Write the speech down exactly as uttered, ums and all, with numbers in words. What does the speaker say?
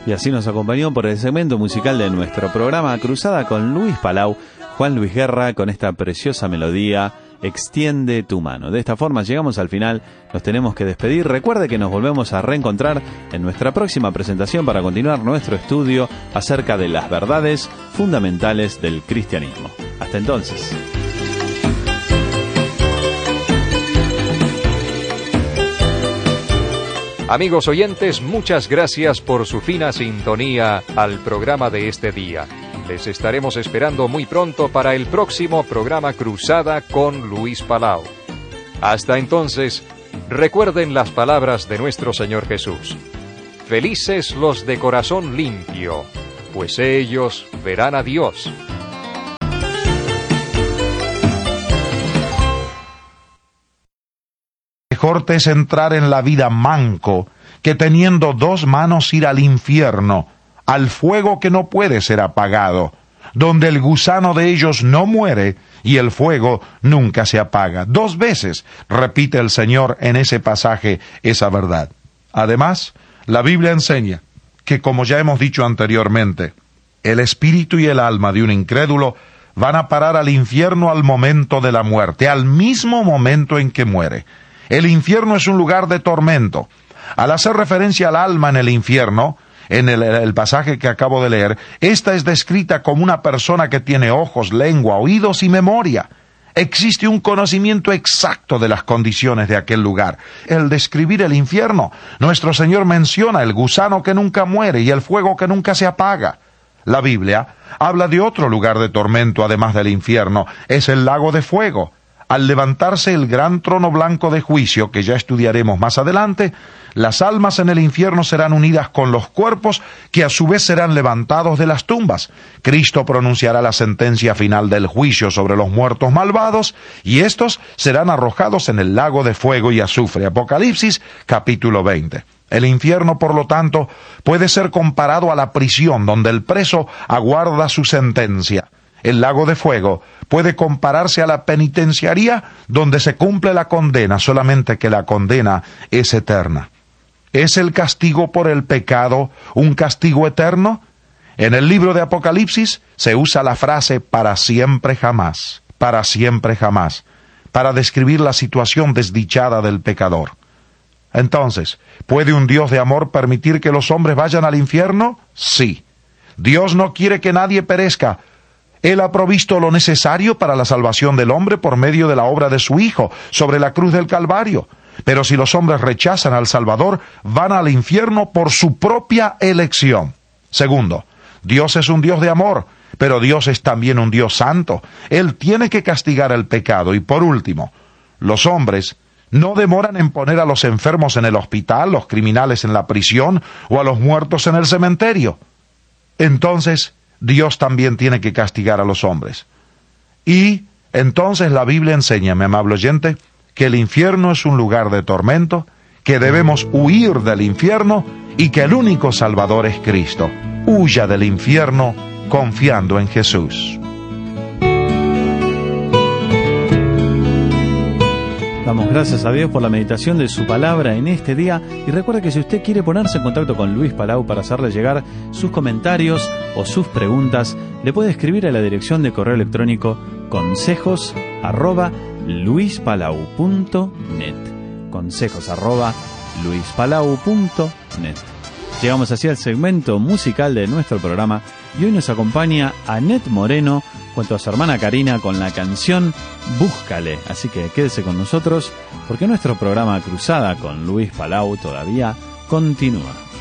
Y así nos acompañó por el segmento musical de nuestro programa Cruzada con Luis Palau, Juan Luis Guerra, con esta preciosa melodía Extiende tu mano. De esta forma llegamos al final, nos tenemos que despedir. Recuerde que nos volvemos a reencontrar en nuestra próxima presentación para continuar nuestro estudio acerca de las verdades fundamentales del cristianismo. Hasta entonces. Amigos oyentes, muchas gracias por su fina sintonía al programa de este día. Les estaremos esperando muy pronto para el próximo programa Cruzada con Luis Palau. Hasta entonces, recuerden las palabras de nuestro Señor Jesús. Felices los de corazón limpio, pues ellos verán a Dios. Mejor te es entrar en la vida manco que teniendo dos manos ir al infierno, al fuego que no puede ser apagado, donde el gusano de ellos no muere y el fuego nunca se apaga. Dos veces repite el Señor en ese pasaje esa verdad. Además, la Biblia enseña que, como ya hemos dicho anteriormente, el espíritu y el alma de un incrédulo van a parar al infierno al momento de la muerte, al mismo momento en que muere. El infierno es un lugar de tormento. Al hacer referencia al alma en el infierno, en el, el pasaje que acabo de leer, esta es descrita como una persona que tiene ojos, lengua, oídos y memoria. Existe un conocimiento exacto de las condiciones de aquel lugar. El describir el infierno, nuestro Señor menciona el gusano que nunca muere y el fuego que nunca se apaga. La Biblia habla de otro lugar de tormento además del infierno, es el lago de fuego. Al levantarse el gran trono blanco de juicio, que ya estudiaremos más adelante, las almas en el infierno serán unidas con los cuerpos, que a su vez serán levantados de las tumbas. Cristo pronunciará la sentencia final del juicio sobre los muertos malvados, y estos serán arrojados en el lago de fuego y azufre. Apocalipsis, capítulo veinte. El infierno, por lo tanto, puede ser comparado a la prisión, donde el preso aguarda su sentencia. El lago de fuego puede compararse a la penitenciaría donde se cumple la condena, solamente que la condena es eterna. ¿Es el castigo por el pecado un castigo eterno? En el libro de Apocalipsis se usa la frase para siempre jamás, para siempre jamás, para describir la situación desdichada del pecador. Entonces, ¿puede un Dios de amor permitir que los hombres vayan al infierno? Sí. Dios no quiere que nadie perezca. Él ha provisto lo necesario para la salvación del hombre por medio de la obra de su Hijo sobre la cruz del Calvario. Pero si los hombres rechazan al Salvador, van al infierno por su propia elección. Segundo, Dios es un Dios de amor, pero Dios es también un Dios santo. Él tiene que castigar el pecado. Y por último, los hombres no demoran en poner a los enfermos en el hospital, los criminales en la prisión o a los muertos en el cementerio. Entonces, Dios también tiene que castigar a los hombres. Y entonces la Biblia enseña, mi amable oyente, que el infierno es un lugar de tormento, que debemos huir del infierno y que el único Salvador es Cristo. Huya del infierno confiando en Jesús. Damos gracias a Dios por la meditación de su palabra en este día, y recuerde que si usted quiere ponerse en contacto con Luis Palau para hacerle llegar sus comentarios o sus preguntas, le puede escribir a la dirección de correo electrónico consejos arroba luispalau punto net, consejos arroba luispalau punto net. Llegamos así al segmento musical de nuestro programa y hoy nos acompaña Anet Moreno junto a su hermana Karina con la canción Búscale. Así que quédese con nosotros porque nuestro programa Cruzada con Luis Palau todavía continúa.